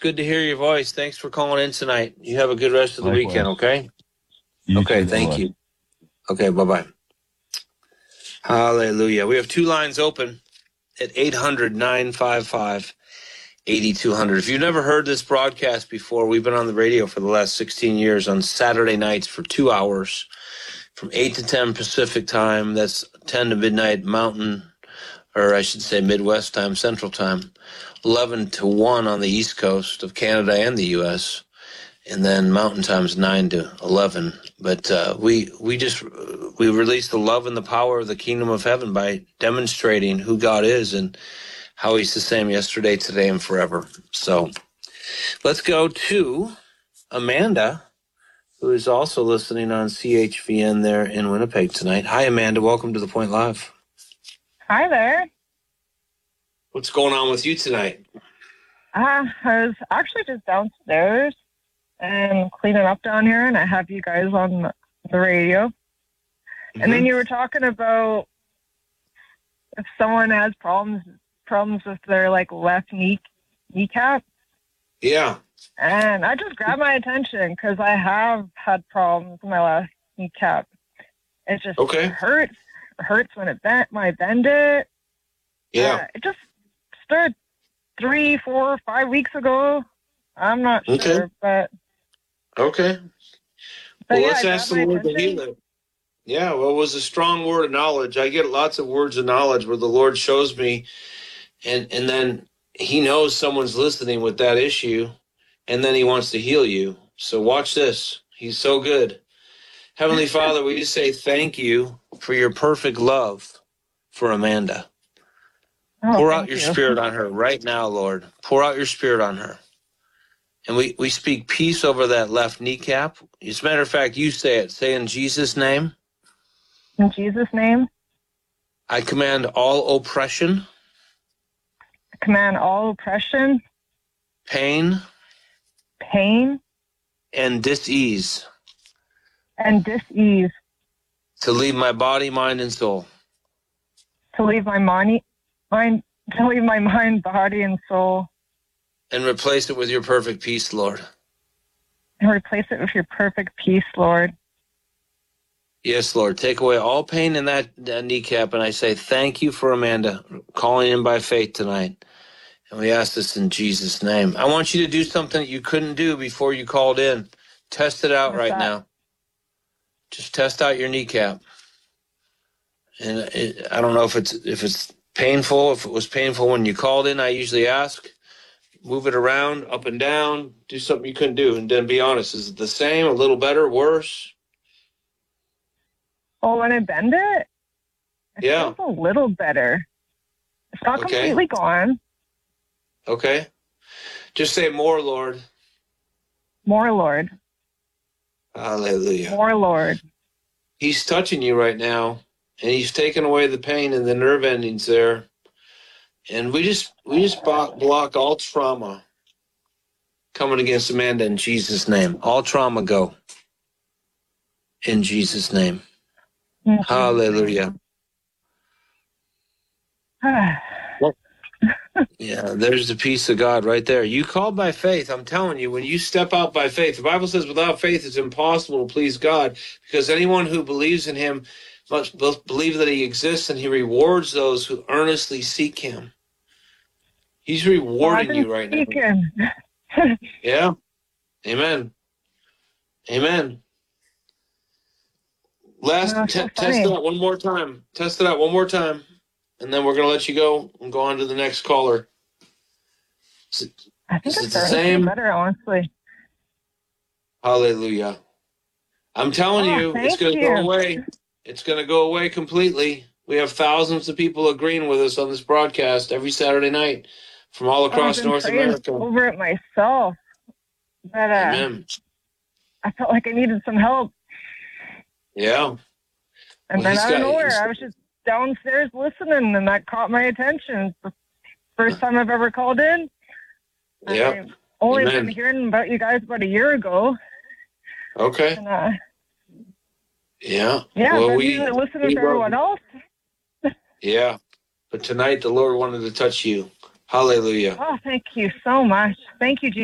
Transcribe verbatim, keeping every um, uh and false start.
Good to hear your voice. Thanks for calling in tonight. You have a good rest of the Likewise. weekend, okay? You okay, too, thank bye-bye. you. Okay, bye-bye. Hallelujah. We have two lines open at eight hundred, nine five five, eight two zero zero. If you've never heard this broadcast before, we've been on the radio for the last sixteen years on Saturday nights for two hours from eight to ten Pacific time. That's ten to midnight Mountain, or I should say Midwest time, Central time. eleven to one on the East Coast of Canada and the U S, and then Mountain Time's nine to eleven. But uh, we we just we release the love and the power of the kingdom of heaven by demonstrating who God is and how he's the same yesterday, today, and forever. So let's go to Amanda, who is also listening on C H V N there in Winnipeg tonight. Hi, Amanda. Welcome to The Point Live. Hi there. What's going on with you tonight? Uh, I was actually just downstairs and cleaning up down here, and I have you guys on the radio. Mm-hmm. And then you were talking about if someone has problems problems with their like left knee kneecap. Yeah. And I just grabbed my attention because I have had problems with my left kneecap. It just okay. hurts. It hurts when it bent when I bend it. Yeah. Uh, it just started three, four, five weeks ago. I'm not okay. sure, but okay. but well, yeah, let's ask the Lord to heal it. Yeah, well, it was a strong word of knowledge. I get lots of words of knowledge where the Lord shows me, and and then He knows someone's listening with that issue, and then He wants to heal you. So watch this. He's so good. Heavenly Father, we just say thank you for your perfect love for Amanda. Oh, Pour out your you. spirit on her right now, Lord. Pour out your spirit on her. And we, we speak peace over that left kneecap. As a matter of fact, you say it. Say in Jesus' name. In Jesus' name. I command all oppression. I command all oppression. Pain. Pain. And dis-ease. And dis-ease. To leave my body, mind, and soul. To leave my money. Mind, to leave my mind, body, and soul. And replace it with your perfect peace, Lord. And replace it with your perfect peace, Lord. Yes, Lord. Take away all pain in that, that kneecap. And I say thank you for Amanda calling in by faith tonight. And we ask this in Jesus' name. I want you to do something that you couldn't do before you called in. Test it out What's right that? now. Just test out your kneecap. And it, I don't know if it's if it's painful. If it was painful when you called in, I usually ask. Move it around, up and down. Do something you couldn't do. And then be honest. Is it the same, a little better, worse? Oh, when I bend it? It yeah. feels a little better. It's not okay. completely gone. Okay. Just say more, Lord. More, Lord. Hallelujah. More, Lord. He's touching you right now, and he's taking away the pain and the nerve endings there. And we just we just block, block all trauma coming against Amanda in Jesus' name. All trauma go. In Jesus' name. In Jesus' Hallelujah. name. Yeah, there's the peace of God right there. You called by faith. I'm telling you, when you step out by faith, the Bible says without faith it's impossible to please God, because anyone who believes in him must believe that he exists, and he rewards those who earnestly seek him. He's rewarding well, you right speaking. now. Yeah. Amen. Amen. Last, no, t- so test it out one more time. Test it out one more time. And then we're going to let you go and go on to the next caller. Is, I think is it's it the same? better, honestly. Hallelujah. I'm telling oh, you, it's going to go away. It's going to go away completely. We have thousands of people agreeing with us on this broadcast every Saturday night from all across oh, North America. Over it myself. But, uh, Amen. I felt like I needed some help. Yeah. And well, then out of got, nowhere, I was just downstairs listening, and that caught my attention. The first time I've ever called in. Yeah. I've only Amen. been hearing about you guys about a year ago. Okay. And, uh, yeah. Yeah, well, but we, usually listening we to everyone else. Yeah. But tonight the Lord wanted to touch you. Hallelujah. Oh, thank you so much. Thank you, Jesus.